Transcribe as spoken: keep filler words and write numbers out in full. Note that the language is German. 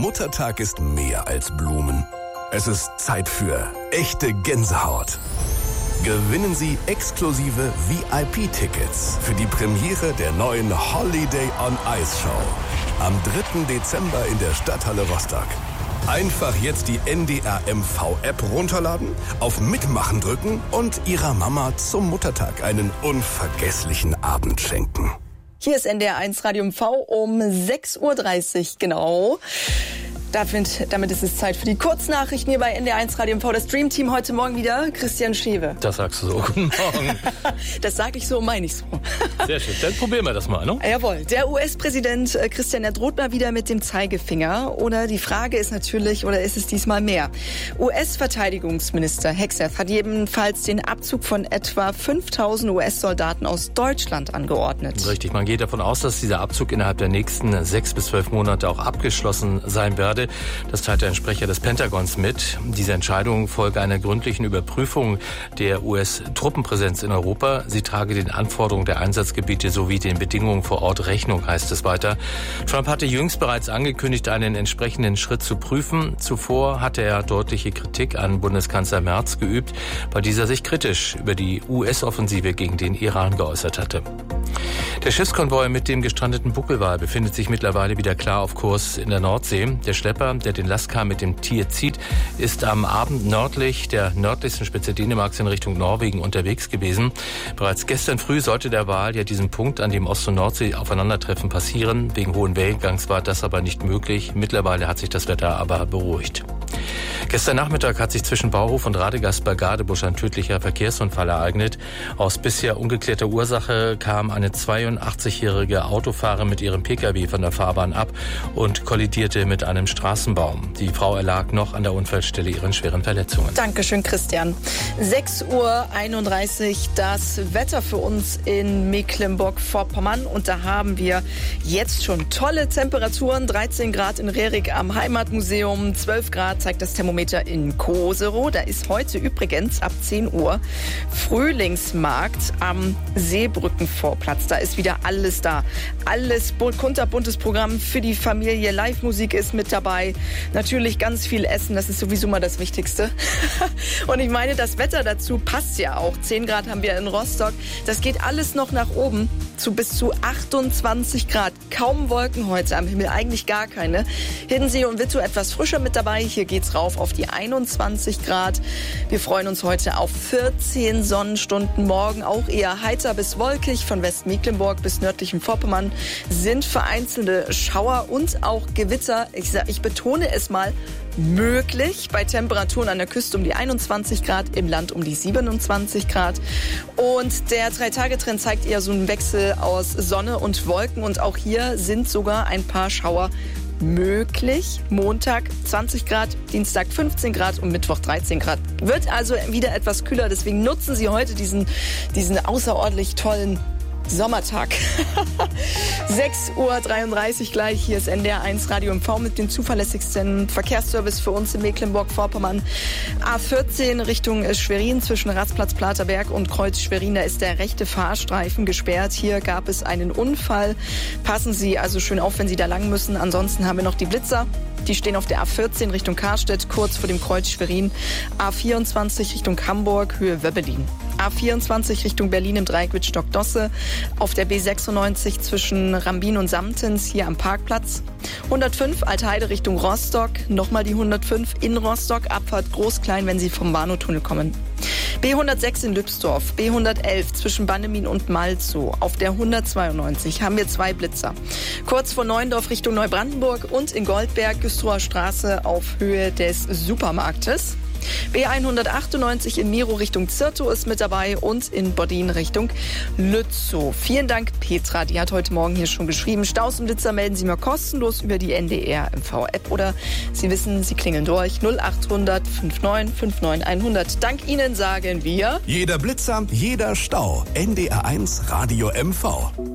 Muttertag ist mehr als Blumen. Es ist Zeit für echte Gänsehaut. Gewinnen Sie exklusive V I P-Tickets für die Premiere der neuen Holiday on Ice Show am dritten Dezember in der Stadthalle Rostock. Einfach jetzt die N D R M V-App runterladen, auf Mitmachen drücken und Ihrer Mama zum Muttertag einen unvergesslichen Abend schenken. Hier ist N D R eins Radio M V um sechs Uhr dreißig, genau. Damit, damit ist es Zeit für die Kurznachrichten hier bei N D R eins Radio M V. Das Dream-Team heute Morgen wieder, Christian Schewe. Das sagst du so. Guten Morgen. Das sage ich so, meine ich so. Sehr schön. Dann probieren wir das mal, ne? Jawohl. Der U S-Präsident Christian, der droht mal wieder mit dem Zeigefinger. Oder die Frage ist natürlich, oder ist es diesmal mehr? U S-Verteidigungsminister Hegseth hat jedenfalls den Abzug von etwa fünftausend U S-Soldaten aus Deutschland angeordnet. Richtig. Man geht davon aus, dass dieser Abzug innerhalb der nächsten sechs bis zwölf Monate auch abgeschlossen sein werde. Das teilte ein Sprecher des Pentagons mit. Diese Entscheidung folge einer gründlichen Überprüfung der U S-Truppenpräsenz in Europa. Sie trage den Anforderungen der Einsatzgebiete sowie den Bedingungen vor Ort Rechnung, heißt es weiter. Trump hatte jüngst bereits angekündigt, einen entsprechenden Schritt zu prüfen. Zuvor hatte er deutliche Kritik an Bundeskanzler Merz geübt, weil dieser sich kritisch über die U S-Offensive gegen den Iran geäußert hatte. Der Schiffskonvoi mit dem gestrandeten Buckelwal befindet sich mittlerweile wieder klar auf Kurs in der Nordsee. Der Schlepper, der den Lastkar mit dem Tier zieht, ist am Abend nördlich der nördlichsten Spitze Dänemarks in Richtung Norwegen unterwegs gewesen. Bereits gestern früh sollte der Wal ja diesen Punkt, an dem Ost- und Nordsee aufeinandertreffen, passieren. Wegen hohen Wellengangs war das aber nicht möglich. Mittlerweile hat sich das Wetter aber beruhigt. Gestern Nachmittag hat sich zwischen Bauhof und Radegast bei Gadebusch ein tödlicher Verkehrsunfall ereignet. Aus bisher ungeklärter Ursache kam eine zweiundachtzig-jährige Autofahrerin mit ihrem Pkw von der Fahrbahn ab und kollidierte mit einem Straßenbaum. Die Frau erlag noch an der Unfallstelle ihren schweren Verletzungen. Dankeschön, Christian. sechs Uhr einunddreißig, das Wetter für uns in Mecklenburg-Vorpommern. Und da haben wir jetzt schon tolle Temperaturen. dreizehn Grad in Rerik am Heimatmuseum, zwölf Grad zeigt das Thermometer in Koserow. Da ist heute übrigens ab zehn Uhr Frühlingsmarkt am Seebrückenvorplatz. Da ist wieder alles da. Alles kunterbuntes Programm für die Familie. Live-Musik ist mit dabei. Natürlich ganz viel Essen, das ist sowieso mal das Wichtigste. Und ich meine, das Wetter dazu passt ja auch. zehn Grad haben wir in Rostock. Das geht alles noch nach oben zu bis zu achtundzwanzig Grad. Kaum Wolken heute am Himmel, eigentlich gar keine. Hiddensee und Wittow etwas frischer mit dabei. Hier geht's rauf auf die einundzwanzig Grad. Wir freuen uns heute auf vierzehn Sonnenstunden. Morgen auch eher heiter bis wolkig. Von Westmecklenburg bis nördlichem Vorpommern sind vereinzelte Schauer und auch Gewitter. Ich, sag, ich betone es mal, möglich. Bei Temperaturen an der Küste um die einundzwanzig Grad, im Land um die siebenundzwanzig Grad. Und der Drei-Tage-Trend zeigt eher so einen Wechsel aus Sonne und Wolken. Und auch hier sind sogar ein paar Schauer möglich. Montag zwanzig Grad, Dienstag fünfzehn Grad und Mittwoch dreizehn Grad. Wird also wieder etwas kühler. Deswegen nutzen Sie heute diesen, diesen außerordentlich tollen Sommertag. sechs Uhr dreiunddreißig gleich. Hier ist N D R eins Radio M V mit dem zuverlässigsten Verkehrsservice für uns in Mecklenburg-Vorpommern. A vierzehn Richtung Schwerin zwischen Rastplatz Platerberg und Kreuz Schwerin. Da ist der rechte Fahrstreifen gesperrt. Hier gab es einen Unfall. Passen Sie also schön auf, wenn Sie da lang müssen. Ansonsten haben wir noch die Blitzer. Die stehen auf der A vierzehn Richtung Karstedt, kurz vor dem Kreuz Schwerin. A vierundzwanzig Richtung Hamburg, Höhe Wöbbelin. A vierundzwanzig Richtung Berlin im Dreieck Wittstock-Dosse. Auf der B sechsundneunzig zwischen Rambin und Samtens, hier am Parkplatz. hundertfünf Altheide Richtung Rostock. Nochmal die hundertfünf in Rostock. Abfahrt Groß-Klein, wenn Sie vom Warnow-Tunnel kommen. B hundertsechs in Lübsdorf. B hundertelf zwischen Bannemin und Malzow. Auf der hundertzweiundneunzig haben wir zwei Blitzer. Kurz vor Neuendorf Richtung Neubrandenburg und in Goldberg, Güstrower Straße auf Höhe des Supermarktes. B hundertachtundneunzig in Miro Richtung Zirtow ist mit dabei und in Bodin Richtung Lützow. Vielen Dank, Petra. Die hat heute Morgen hier schon geschrieben. Staus und Blitzer melden Sie mal kostenlos über die N D R M V-App oder Sie wissen, Sie klingeln durch null achthundert neunundfünfzig neunundfünfzig hundert. Dank Ihnen sagen wir: Jeder Blitzer, jeder Stau. N D R eins Radio M V.